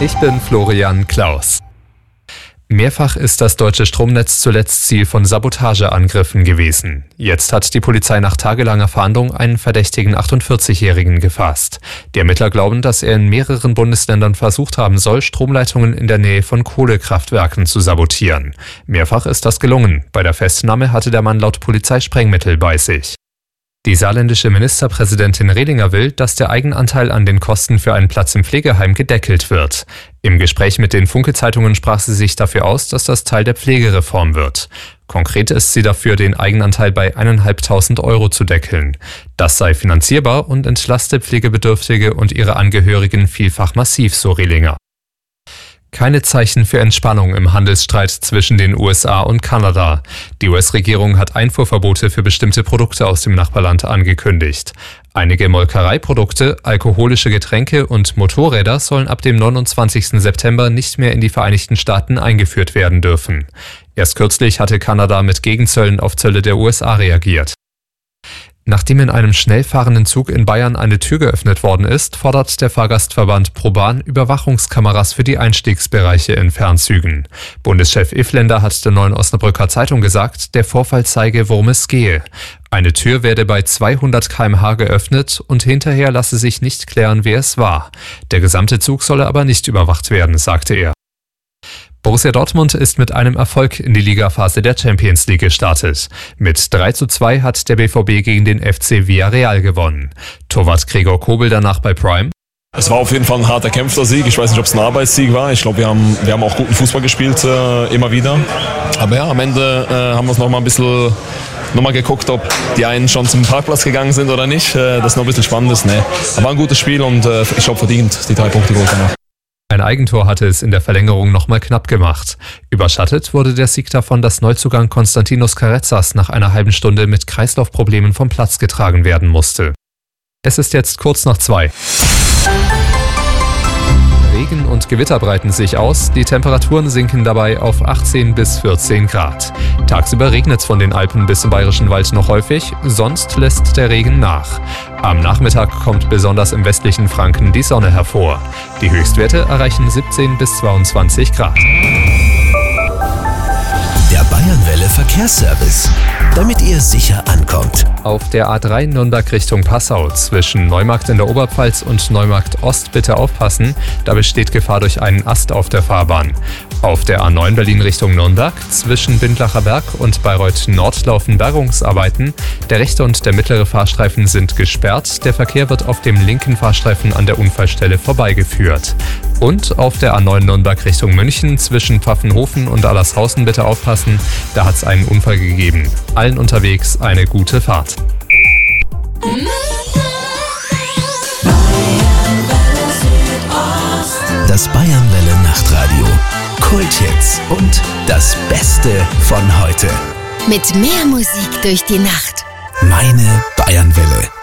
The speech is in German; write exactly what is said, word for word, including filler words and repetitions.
Ich bin Florian Klaus. Mehrfach ist das deutsche Stromnetz zuletzt Ziel von Sabotageangriffen gewesen. Jetzt hat die Polizei nach tagelanger Fahndung einen verdächtigen achtundvierzigjährigen gefasst. Die Ermittler glauben, dass er in mehreren Bundesländern versucht haben soll, Stromleitungen in der Nähe von Kohlekraftwerken zu sabotieren. Mehrfach ist das gelungen. Bei der Festnahme hatte der Mann laut Polizei Sprengmittel bei sich. Die saarländische Ministerpräsidentin Rehlinger will, dass der Eigenanteil an den Kosten für einen Platz im Pflegeheim gedeckelt wird. Im Gespräch mit den Funke-Zeitungen sprach sie sich dafür aus, dass das Teil der Pflegereform wird. Konkret ist sie dafür, den Eigenanteil bei eintausendfünfhundert Euro zu deckeln. Das sei finanzierbar und entlaste Pflegebedürftige und ihre Angehörigen vielfach massiv, so Rehlinger. Keine Zeichen für Entspannung im Handelsstreit zwischen den U S A und Kanada. Die U S-Regierung hat Einfuhrverbote für bestimmte Produkte aus dem Nachbarland angekündigt. Einige Molkereiprodukte, alkoholische Getränke und Motorräder sollen ab dem neunundzwanzigsten September nicht mehr in die Vereinigten Staaten eingeführt werden dürfen. Erst kürzlich hatte Kanada mit Gegenzöllen auf Zölle der U S A reagiert. Nachdem in einem schnell fahrenden Zug in Bayern eine Tür geöffnet worden ist, fordert der Fahrgastverband ProBahn Überwachungskameras für die Einstiegsbereiche in Fernzügen. Bundeschef Ifländer hat der Neuen Osnabrücker Zeitung gesagt, der Vorfall zeige, worum es gehe. Eine Tür werde bei zweihundert Kilometer pro Stunde geöffnet und hinterher lasse sich nicht klären, wer es war. Der gesamte Zug solle aber nicht überwacht werden, sagte er. Borussia Dortmund ist mit einem Erfolg in die Ligaphase der Champions League gestartet. Mit drei zu zwei hat der B V B gegen den F C Villarreal gewonnen. Torwart Gregor Kobel danach bei Prime. Es war auf jeden Fall ein harter Kämpfer Sieg. Ich weiß nicht, ob es ein Arbeitssieg war. Ich glaube, wir haben, wir haben auch guten Fußball gespielt, äh, immer wieder. Aber ja, am Ende äh, haben wir es noch mal ein bisschen noch mal geguckt, ob die einen schon zum Parkplatz gegangen sind oder nicht. Äh, das noch ein bisschen spannend ist. Nee. Aber ein gutes Spiel und äh, ich glaube, verdient die drei Punkte geholt danach. Ein Eigentor hatte es in der Verlängerung nochmal knapp gemacht. Überschattet wurde der Sieg davon, dass Neuzugang Konstantinos Carezas nach einer halben Stunde mit Kreislaufproblemen vom Platz getragen werden musste. Es ist jetzt kurz nach zwei. Regen und Gewitter breiten sich aus, die Temperaturen sinken dabei auf achtzehn bis vierzehn Grad. Tagsüber regnet es von den Alpen bis zum Bayerischen Wald noch häufig, sonst lässt der Regen nach. Am Nachmittag kommt besonders im westlichen Franken die Sonne hervor. Die Höchstwerte erreichen siebzehn bis zweiundzwanzig Grad. Der Bayernwelle Verkehrsservice, damit ihr sicher ankommt. Auf der A drei Nürnberg Richtung Passau zwischen Neumarkt in der Oberpfalz und Neumarkt Ost bitte aufpassen, da besteht Gefahr durch einen Ast auf der Fahrbahn. Auf der A neun Berlin Richtung Nürnberg zwischen Bindlacher Berg und Bayreuth Nord laufen Bergungsarbeiten. Der rechte und der mittlere Fahrstreifen sind gesperrt. Der Verkehr wird auf dem linken Fahrstreifen an der Unfallstelle vorbeigeführt. Und auf der A neun Nürnberg Richtung München zwischen Pfaffenhofen und Allershausen bitte aufpassen, da hat es einen Unfall gegeben. Allen unterwegs eine gute Fahrt. Das Bayernwelle Nachtradio. Kulthits und das Beste von heute. Mit mehr Musik durch die Nacht. Meine Bayernwelle.